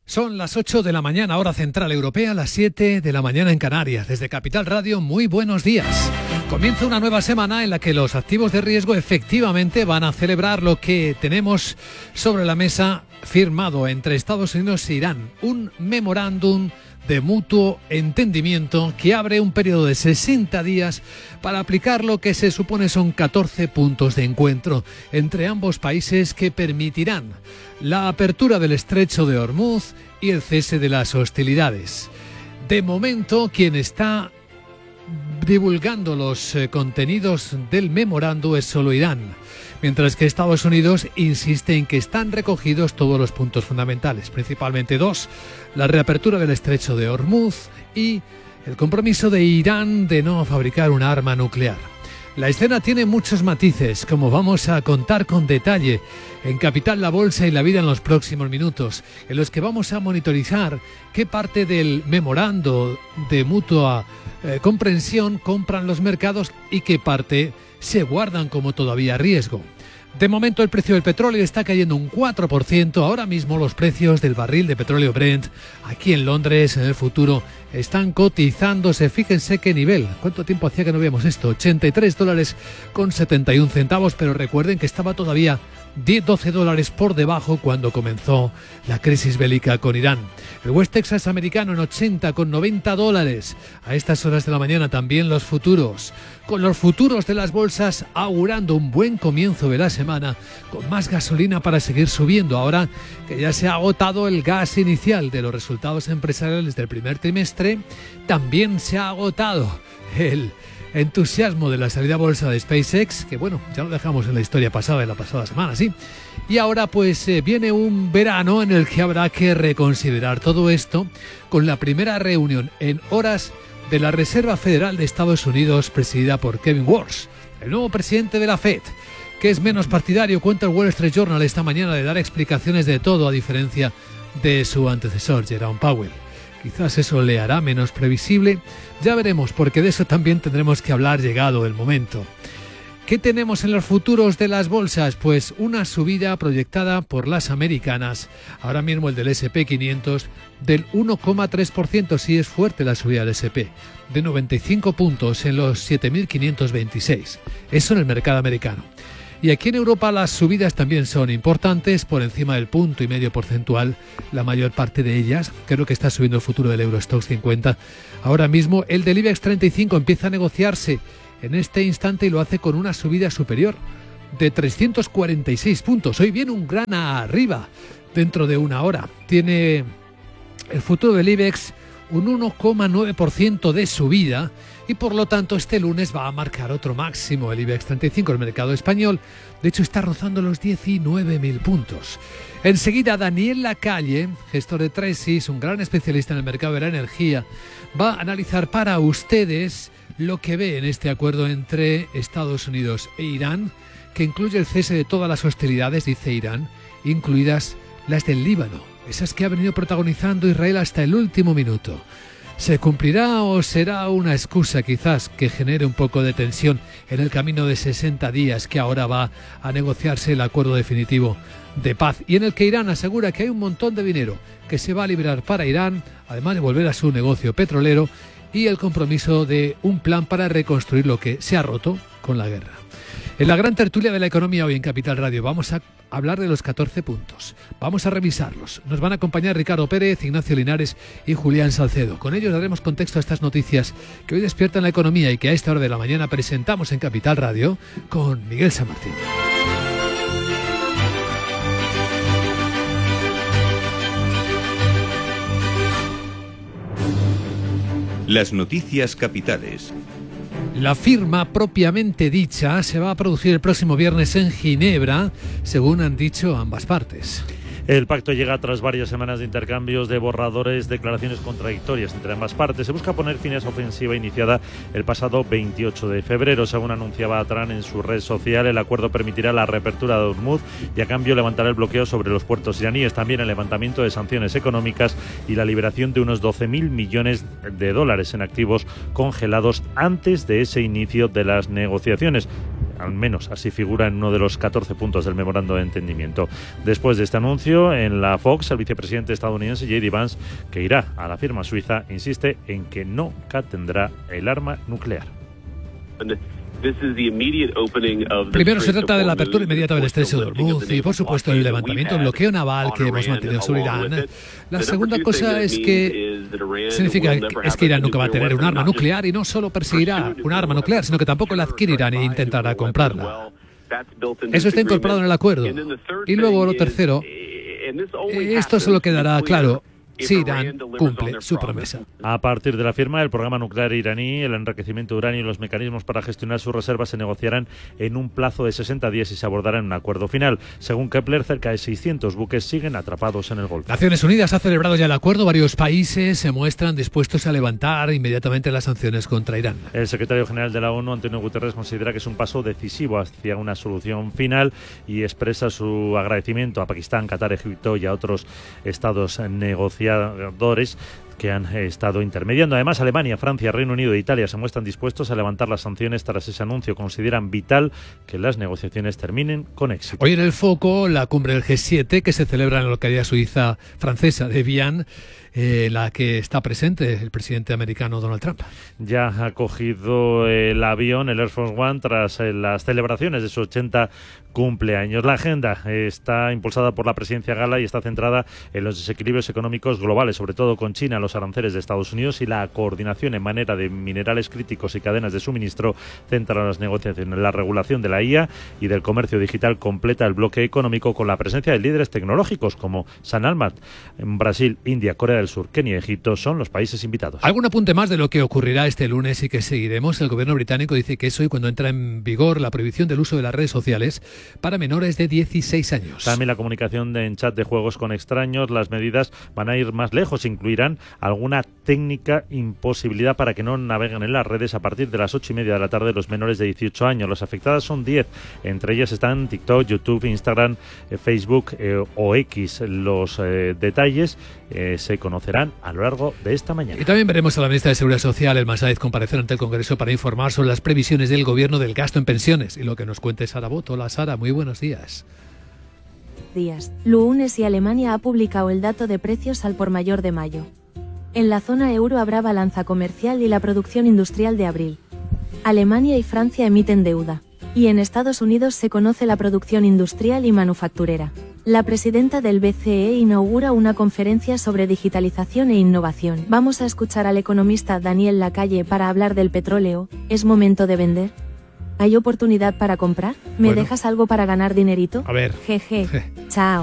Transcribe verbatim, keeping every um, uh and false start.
Son las ocho de la mañana, hora central europea, las siete de la mañana en Canarias. Desde Capital Radio, muy buenos días. Comienza una nueva semana en la que los activos de riesgo efectivamente van a celebrar lo que tenemos sobre la mesa firmado entre Estados Unidos e Irán. Un memorándum de mutuo entendimiento que abre un periodo de sesenta días para aplicar lo que se supone son catorce puntos de encuentro entre ambos países que permitirán la apertura del estrecho de Hormuz y el cese de las hostilidades. De momento, quien está divulgando los eh, contenidos del memorándum es solo Irán, mientras que Estados Unidos insiste en que están recogidos todos los puntos fundamentales, principalmente dos: la reapertura del estrecho de Hormuz y el compromiso de Irán de no fabricar un arma nuclear. La escena tiene muchos matices, como vamos a contar con detalle en Capital, la Bolsa y la Vida en los próximos minutos, en los que vamos a monitorizar qué parte del memorando de mutua eh, comprensión compran los mercados y qué parte se guardan como todavía riesgo. De momento el precio del petróleo está cayendo un cuatro por ciento. Ahora mismo los precios del barril de petróleo Brent aquí en Londres, en el futuro, están cotizándose. Fíjense qué nivel. ¿Cuánto tiempo hacía que no veíamos esto? ochenta y tres dólares con setenta y un centavos, pero recuerden que estaba todavía diez a doce dólares por debajo cuando comenzó la crisis bélica con Irán. El West Texas americano en ochenta con noventa dólares. A estas horas de la mañana también los futuros. Con los futuros de las bolsas augurando un buen comienzo de la semana, con más gasolina para seguir subiendo, ahora que ya se ha agotado el gas inicial de los resultados empresariales del primer trimestre. También se ha agotado el entusiasmo de la salida a bolsa de SpaceX, que bueno, ya lo dejamos en la historia pasada de la pasada semana, sí. Y ahora pues eh, viene un verano en el que habrá que reconsiderar todo esto, con la primera reunión en horas de la Reserva Federal de Estados Unidos, presidida por Kevin Warsh, el nuevo presidente de la Fed, que es menos partidario, cuenta el Wall Street Journal esta mañana, de dar explicaciones de todo, a diferencia de su antecesor, Jerome Powell. Quizás eso le hará menos previsible. Ya veremos, porque de eso también tendremos que hablar llegado el momento. ¿Qué tenemos en los futuros de las bolsas? Pues una subida proyectada por las americanas. Ahora mismo el del ese and pe quinientos del uno coma tres por ciento. Sí, es fuerte la subida del ese and pe. De noventa y cinco puntos en los siete mil quinientos veintiséis. Eso en el mercado americano. Y aquí en Europa las subidas también son importantes, por encima del punto y medio porcentual, la mayor parte de ellas. Creo que está subiendo el futuro del Eurostoxx cincuenta. Ahora mismo el del IBEX treinta y cinco empieza a negociarse en este instante y lo hace con una subida superior de trescientos cuarenta y seis puntos. Hoy viene un gran arriba dentro de una hora. Tiene el futuro del IBEX un uno coma nueve por ciento de subida y por lo tanto este lunes va a marcar otro máximo el IBEX treinta y cinco, el mercado español. De hecho está rozando los diecinueve mil puntos. Enseguida Daniel Lacalle, gestor de Tresis, un gran especialista en el mercado de la energía, va a analizar para ustedes lo que ve en este acuerdo entre Estados Unidos e Irán, que incluye el cese de todas las hostilidades, dice Irán, incluidas las del Líbano, esas que ha venido protagonizando Israel hasta el último minuto. ¿Se cumplirá o será una excusa quizás que genere un poco de tensión en el camino de sesenta días que ahora va a negociarse el acuerdo definitivo de paz, y en el que Irán asegura que hay un montón de dinero que se va a liberar para Irán, además de volver a su negocio petrolero, y el compromiso de un plan para reconstruir lo que se ha roto con la guerra? En la gran tertulia de la economía hoy en Capital Radio vamos a hablar de los catorce puntos. Vamos a revisarlos. Nos van a acompañar Ricardo Pérez, Ignacio Linares y Julián Salcedo. Con ellos daremos contexto a estas noticias que hoy despiertan la economía y que a esta hora de la mañana presentamos en Capital Radio con Miguel San Martín. Las noticias capitales. La firma propiamente dicha se va a producir el próximo viernes en Ginebra, según han dicho ambas partes. El pacto llega tras varias semanas de intercambios de borradores, declaraciones contradictorias entre ambas partes. Se busca poner fin a esa ofensiva iniciada el pasado veintiocho de febrero. Según anunciaba Trump en su red social, el acuerdo permitirá la reapertura de Hormuz y a cambio levantará el bloqueo sobre los puertos iraníes, también el levantamiento de sanciones económicas y la liberación de unos doce mil millones de dólares en activos congelados antes de ese inicio de las negociaciones. al menos así figura en uno de los catorce puntos del memorando de entendimiento. Después de este anuncio, en la Fox, el vicepresidente estadounidense J D Vance, que irá a la firma suiza, insiste en que nunca tendrá el arma nuclear. Primero se trata de la apertura inmediata del estrecho de Hormuz y, por supuesto, el levantamiento del bloqueo naval que hemos mantenido sobre Irán. La segunda cosa es que significa es que Irán nunca va a tener un arma nuclear y no solo perseguirá un arma nuclear, sino que tampoco la adquirirá ni intentará comprarla. Eso está incorporado en el acuerdo. Y luego lo tercero, esto solo quedará claro si Irán cumple su promesa. A partir de la firma del programa nuclear iraní, el enriquecimiento de uranio y los mecanismos para gestionar sus reservas se negociarán en un plazo de sesenta días y se abordará en un acuerdo final. Según Kepler, cerca de seiscientos buques siguen atrapados en el Golfo. Naciones Unidas ha celebrado ya el acuerdo. Varios países se muestran dispuestos a levantar inmediatamente las sanciones contra Irán. El secretario general de la ONU, Antonio Guterres, considera que es un paso decisivo hacia una solución final y expresa su agradecimiento a Pakistán, Qatar, Egipto y a otros estados negociadores que han estado intermediando. Además, Alemania, Francia, Reino Unido e Italia se muestran dispuestos a levantar las sanciones tras ese anuncio. Consideran vital que las negociaciones terminen con éxito. Hoy en el foco, la cumbre del G siete que se celebra en la localidad suiza francesa de Evian, en eh, la que está presente el presidente americano Donald Trump. Ya ha cogido el avión, el Air Force One, tras eh, las celebraciones de su ochenta cumpleaños. La agenda está impulsada por la presidencia gala y está centrada en los desequilibrios económicos globales, sobre todo con China, los aranceles de Estados Unidos y la coordinación en manera de minerales críticos y cadenas de suministro centra las negociaciones. La regulación de la I A y del comercio digital completa el bloque económico con la presencia de líderes tecnológicos como San Almat. En Brasil, India, Corea del Sur, Kenia y Egipto son los países invitados. Algún apunte más de lo que ocurrirá este lunes y que seguiremos. El gobierno británico dice que es hoy cuando entra en vigor la prohibición del uso de las redes sociales para menores de dieciséis años. También la comunicación de, en chat de juegos con extraños. Las medidas van a ir más lejos. Incluirán alguna técnica imposibilidad para que no naveguen en las redes a partir de las ocho y media de la tarde los menores de dieciocho años. Las afectadas son diez. Entre ellas están TikTok, YouTube, Instagram, eh, Facebook eh, o X. Los eh, detalles eh, se conocerán a lo largo de esta mañana. Y también veremos a la ministra de Seguridad Social, Elma Sáez, comparecer ante el Congreso para informar sobre las previsiones del Gobierno del gasto en pensiones. Y lo que nos cuente Sara Boto. Hola, Sara, muy buenos días. Días. Lunes y Alemania ha publicado el dato de precios al por mayor de mayo. En la zona euro habrá balanza comercial y la producción industrial de abril. Alemania y Francia emiten deuda. Y en Estados Unidos se conoce la producción industrial y manufacturera. La presidenta del B C E inaugura una conferencia sobre digitalización e innovación. Vamos a escuchar al economista Daniel Lacalle para hablar del petróleo. ¿Es momento de vender? ¿Hay oportunidad para comprar? ¿Me bueno. dejas algo para ganar dinerito? A ver. Jeje. Chao.